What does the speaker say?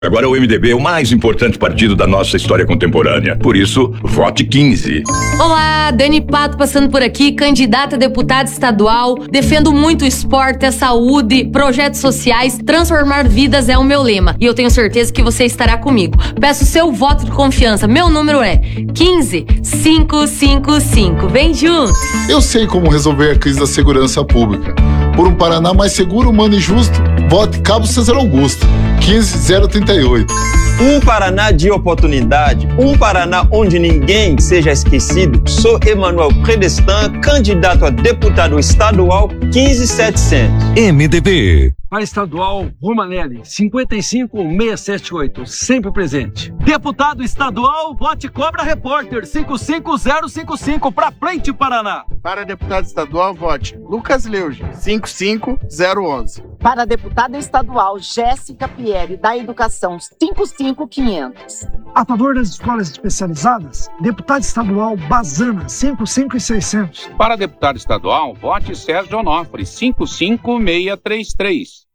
Agora o MDB é o mais importante partido da nossa história contemporânea. Por isso, vote 15. Olá, Dani Pato passando por aqui, candidata a deputada estadual. Defendo muito o esporte, a saúde, projetos sociais. Transformar vidas é o meu lema. E eu tenho certeza que você estará comigo. Peço seu voto de confiança. Meu número é 15555. Vem junto! Eu sei como resolver a crise da segurança pública. Por um Paraná mais seguro, humano e justo, vote Cabo César Augusto, 15038. Um Paraná de oportunidade, um Paraná onde ninguém seja esquecido. Sou Emanuel Predestin, candidato a deputado estadual 15700. MDB. Para estadual, Romanelli, 55678, sempre presente. Deputado estadual, vote Cobra Repórter, 55055, para frente, Paraná. Para deputado estadual, vote Lucas Leuge, 55011. Para deputada estadual, Jéssica Pieri, da Educação, 55500. A favor das escolas especializadas, deputado estadual Bazana, 55600. Para deputado estadual, vote Sérgio Onofre, 55633.